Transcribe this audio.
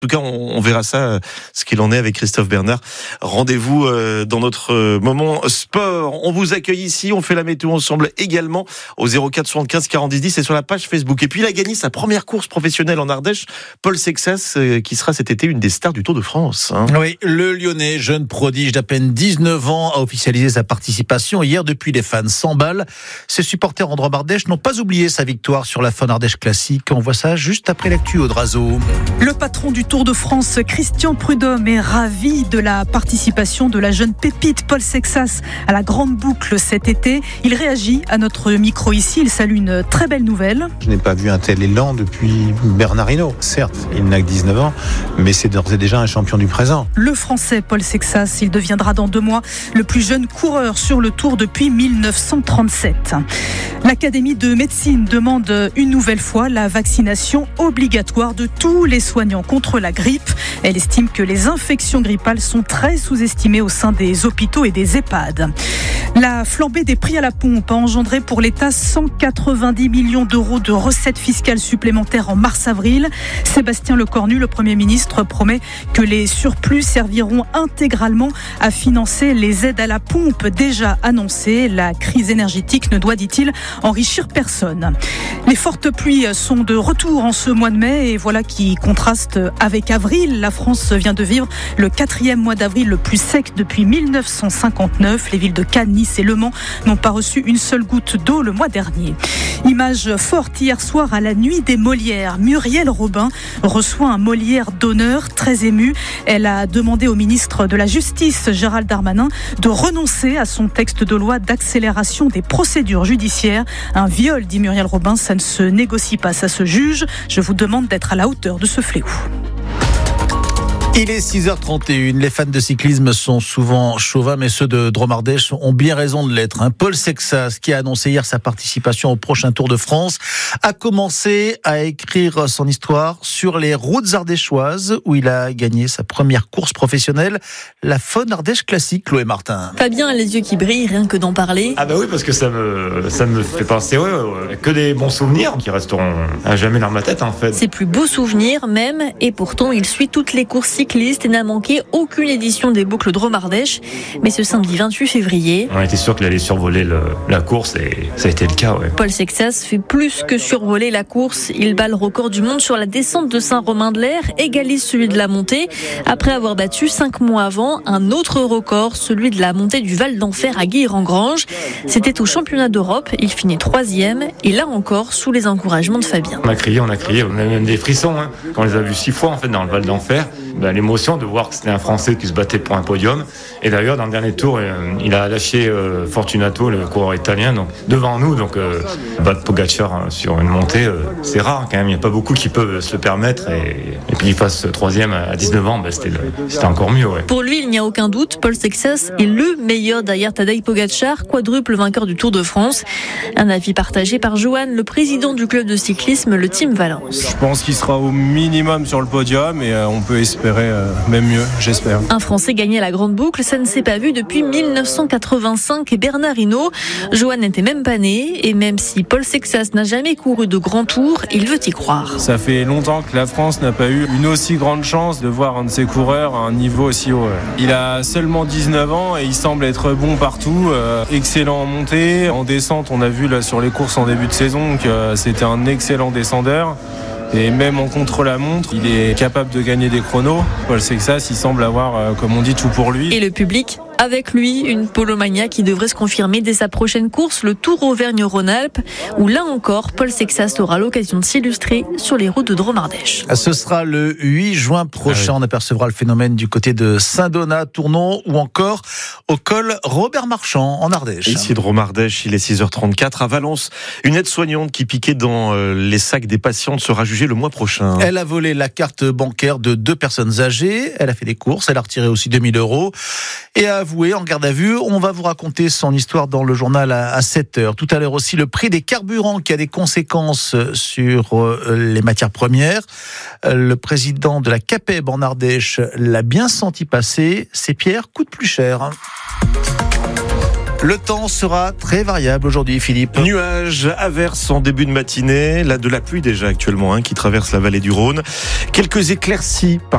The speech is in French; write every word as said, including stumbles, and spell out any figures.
En tout cas, on, on verra ça, ce qu'il en est avec Christophe Bernard. Rendez-vous euh, dans notre euh, moment sport. On vous accueille ici, on fait la météo ensemble également au zéro quatre soixante-quinze quarante-dix dix et sur la page Facebook. Et puis il a gagné sa première course professionnelle en Ardèche, Paul Sexas, euh, qui sera cet été une des stars du Tour de France. Hein. Oui, le Lyonnais, jeune prodige d'à peine dix-neuf ans, a officialisé sa participation hier depuis les fans s'emballent. Ses supporters en Drôme Ardèche n'ont pas oublié sa victoire sur la Fun Ardèche Classique. On voit ça juste après l'actu au Drazo. Le patron du Tour de France, Christian Prudhomme, est ravi de la participation de la jeune pépite Paul Sexas à la grande boucle cet été. Il réagit à notre micro ici. Il salue une très belle nouvelle. Je n'ai pas vu un tel élan depuis Bernard Hinault. Certes, il n'a que dix-neuf ans, mais c'est d'ores et déjà un champion du présent. Le Français Paul Sexas, il deviendra dans deux mois le plus jeune coureur sur le Tour depuis mille neuf cent trente-sept. L'Académie de médecine demande une nouvelle fois la vaccination obligatoire de tous les soignants contre la grippe. Elle estime que les infections grippales sont très sous-estimées au sein des hôpitaux et des EHPAD. La flambée des prix à la pompe a engendré pour l'État cent quatre-vingt-dix millions d'euros de recettes fiscales supplémentaires en mars-avril. Sébastien Lecornu, le Premier ministre, promet que les surplus serviront intégralement à financer les aides à la pompe déjà annoncées. La crise énergétique ne doit, dit-il, enrichir personne. Les fortes pluies sont de retour en ce mois de mai et voilà qui contraste avec avril. La France vient de vivre le quatrième mois d'avril le plus sec depuis mille neuf cent cinquante-neuf. Les villes de Cannes, Nice et Le Mans n'ont pas reçu une seule goutte d'eau le mois dernier. Image forte hier soir à la nuit des Molières. Muriel Robin reçoit un Molière d'honneur, très émue. Elle a demandé au ministre de la Justice, Gérald Darmanin, de renoncer à son texte de loi d'accélération des procédures judiciaires. Un viol, dit Muriel Robin, ça ne se négocie pas, ça se juge. Je vous demande d'être à la hauteur de ce fléau. Il est six heures trente et une. Les fans de cyclisme sont souvent chauvins, mais ceux de Drôme Ardèche ont bien raison de l'être. Paul Sexas, qui a annoncé hier sa participation au prochain Tour de France, a commencé à écrire son histoire sur les routes ardéchoises, où il a gagné sa première course professionnelle, la Fun Ardèche Classique. Chloé Martin. Fabien a les yeux qui brillent, rien que d'en parler. Ah bah oui, parce que ça me, ça me fait penser ouais, ouais, que des bons souvenirs qui resteront à jamais dans ma tête en fait. Ses plus beaux souvenirs même, et pourtant il suit toutes les courses cycliste et n'a manqué aucune édition des boucles Drôme Ardèche. Mais ce samedi vingt-huit février, on était sûr qu'il allait survoler le, la course et ça a été le cas. Ouais. Paul Sexas fait plus que survoler la course. Il bat le record du monde sur la descente de Saint-Romain-de-l'Air, égalise celui de la montée, après avoir battu cinq mois avant un autre record, celui de la montée du Val d'Enfer à Guilherand-Granges. C'était au championnat d'Europe, il finit troisième et là encore sous les encouragements de Fabien. On a crié, on a crié, on a même des frissons hein, quand on les a vus six fois en fait dans le Val d'Enfer. Ben, l'émotion de voir que c'était un Français qui se battait pour un podium. Et d'ailleurs, dans le dernier tour, euh, il a lâché euh, Fortunato, le coureur italien, donc devant nous. Donc, euh, battre Pogacar hein, sur une montée, euh, c'est rare quand même. Il n'y a pas beaucoup qui peuvent se le permettre. Et, et puis, il passe troisième à dix-neuf ans, ben, c'était, le, c'était encore mieux. Ouais. Pour lui, il n'y a aucun doute. Paul Sexas est le meilleur derrière Tadej Pogacar, quadruple vainqueur du Tour de France. Un avis partagé par Johan, le président du club de cyclisme, le Team Valence. Je pense qu'il sera au minimum sur le podium et euh, on peut espérer Euh, même mieux, j'espère. Un Français gagné à la grande boucle, ça ne s'est pas vu depuis mille neuf cent quatre-vingt-cinq et Bernard Hinault. Johan n'était même pas né et même si Paul Sexas n'a jamais couru de grand tour, il veut y croire. Ça fait longtemps que la France n'a pas eu une aussi grande chance de voir un de ses coureurs à un niveau aussi haut. Il a seulement dix-neuf ans et il semble être bon partout, euh, excellent en montée. En descente, on a vu là sur les courses en début de saison que euh, c'était un excellent descendeur. Et même en contre-la-montre, il est capable de gagner des chronos. Paul Sexas, il semble avoir, euh, comme on dit, tout pour lui. Et le public avec lui, une Polomania qui devrait se confirmer dès sa prochaine course, le Tour Auvergne-Rhône-Alpes, où là encore, Paul Sexas aura l'occasion de s'illustrer sur les routes de Drôme Ardèche. Ce sera le huit juin prochain. Ah oui. On apercevra le phénomène du côté de Saint-Donat, Tournon ou encore au col Robert Marchand en Ardèche. Ici Drôme Ardèche, il est six heures trente-quatre. À Valence, une aide-soignante qui piquait dans les sacs des patientes sera jugée le mois prochain. Elle a volé la carte bancaire de deux personnes âgées. Elle a fait des courses. Elle a retiré aussi deux mille euros et a avoué en garde à vue. On va vous raconter son histoire dans le journal à sept heures. Tout à l'heure aussi, le prix des carburants qui a des conséquences sur les matières premières. Le président de la CAPEB en Ardèche l'a bien senti passer. Ces pierres coûtent plus cher. Le temps sera très variable aujourd'hui, Philippe. Nuages, averses en début de matinée, là de la pluie déjà actuellement hein, qui traverse la vallée du Rhône. Quelques éclaircies par